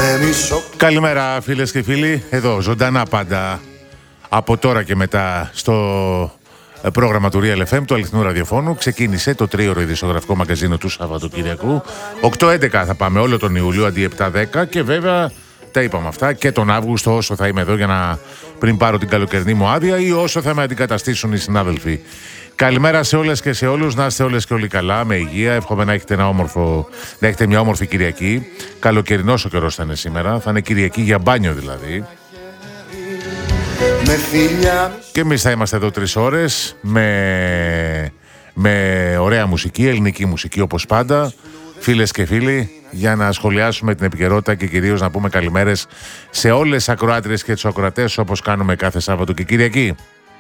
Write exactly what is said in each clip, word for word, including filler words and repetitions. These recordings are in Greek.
Καλημέρα φίλες και φίλοι, εδώ ζωντανά πάντα από τώρα και μετά στο πρόγραμμα του Real εφ εμ, του αληθινού ραδιοφώνου. Ξεκίνησε το τρίωρο ειδησιογραφικό μαγκαζίνο του Σαββατοκυριακού. οκτώ έντεκα θα πάμε όλο τον Ιούλιο αντί επτά δέκα και βέβαια τα είπαμε αυτά και τον Αύγουστο όσο θα είμαι εδώ για να πριν πάρω την καλοκαιρινή μου άδεια ή όσο θα με αντικαταστήσουν οι συνάδελφοι. Καλημέρα σε όλες και σε όλους, να είστε όλες και όλοι καλά, με υγεία. Εύχομαι να έχετε, ένα όμορφο, να έχετε μια όμορφη Κυριακή. Καλοκαιρινός ο καιρός θα είναι σήμερα, θα είναι Κυριακή για μπάνιο δηλαδή. Και εμείς θα είμαστε εδώ τρεις ώρες με, με ωραία μουσική, ελληνική μουσική όπως πάντα. Φίλες και φίλοι, για να σχολιάσουμε την επικαιρότητα και κυρίως να πούμε καλημέρες σε όλες τις ακροάτριες και τους ακροατές όπως κάνουμε κάθε Σάββατο και Κυριακή.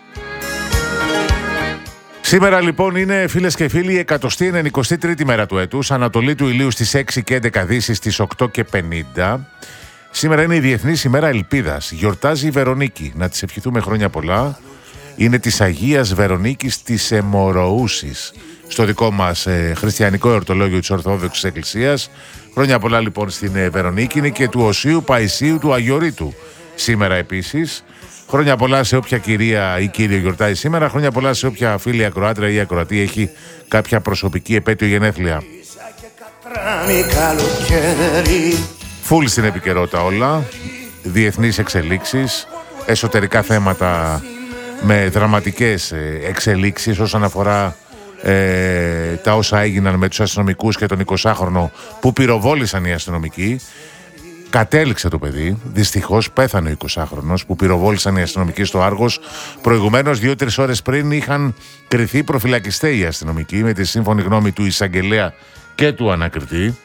Σήμερα λοιπόν είναι, φίλες και φίλοι, η εκατοστή ενενηκοστή τρίτη μέρα του έτους, ανατολή του ηλίου στις έξι και έντεκα, δύση στις οκτώ και πενήντα. Σήμερα είναι η Διεθνής ημέρα Ελπίδας. Γιορτάζει η Βερονίκη. Να της ευχηθούμε χρόνια πολλά. Είναι της Αγίας Βερονίκης της Αιμοροούσης. Στο δικό μας ε, χριστιανικό εορτολόγιο της Ορθόδοξης Εκκλησίας. Χρόνια πολλά λοιπόν στην ε, Βερονίκη. Είναι και του Οσίου Παϊσίου του Αγιορείτου σήμερα επίσης. Χρόνια πολλά σε όποια κυρία ή κύριο γιορτάζει σήμερα. Χρόνια πολλά σε όποια φίλη ακροάτρια ή ακροατή έχει κάποια προσωπική επέτειο γενέθλια. Φουλ στην επικαιρότητα όλα. Διεθνείς εξελίξεις, εσωτερικά θέματα με δραματικές εξελίξεις όσον αφορά ε, τα όσα έγιναν με τους αστυνομικούς και τον εικοσάχρονο που πυροβόλησαν οι αστυνομικοί. Κατέληξε το παιδί, δυστυχώς πέθανε ο εικοσάχρονος που πυροβόλησαν οι αστυνομικοί στο Άργος. Προηγουμένως, δύο-τρεις ώρες πριν, είχαν κριθεί προφυλακιστέ οι αστυνομικοί με τη σύμφωνη γνώμη του εισαγγελέα και του ανακριτή.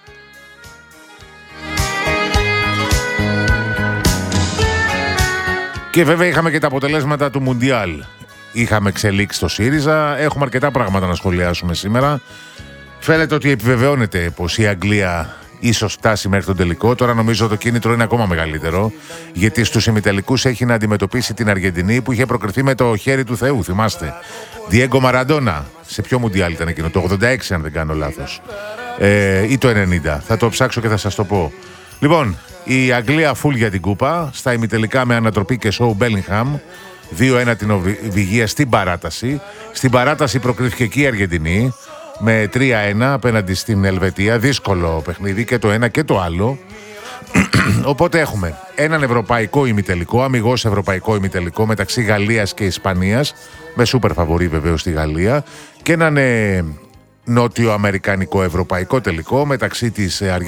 Και βέβαια είχαμε και τα αποτελέσματα του Μουντιάλ. Είχαμε εξελίξει στο ΣΥΡΙΖΑ, έχουμε αρκετά πράγματα να σχολιάσουμε σήμερα. Φαίνεται ότι επιβεβαιώνεται πως η Αγγλία ίσως φτάσει μέχρι τον τελικό. Τώρα νομίζω το κίνητρο είναι ακόμα μεγαλύτερο, γιατί στους ημιτελικούς έχει να αντιμετωπίσει την Αργεντινή που είχε προκριθεί με το χέρι του Θεού, θυμάστε. Διέγκο Μαραντόνα. Σε ποιο Μουντιάλ ήταν εκείνο, το ογδόντα έξι αν δεν κάνω λάθος. Ε, ή το ενενήντα. Θα το ψάξω και θα σας το πω. Λοιπόν, η Αγγλία φουλ για την κούπα, στα ημιτελικά με ανατροπή και σοου Μπέλιγχαμ. δύο ένα την Ορβηγία στην παράταση. Στην παράταση προκρίθηκε και η Αργεντινή με τρία ένα απέναντι στην Ελβετία. Δύσκολο παιχνίδι και το ένα και το άλλο. Οπότε έχουμε έναν ευρωπαϊκό ημιτελικό, αμιγώς ευρωπαϊκό ημιτελικό μεταξύ Γαλλίας και Ισπανίας, με σούπερ φαβορί βεβαίως στη Γαλλία, και έναν ε, νότιο-αμερικανικό ευρωπαϊκό τελικό μεταξύ της Αργεντινής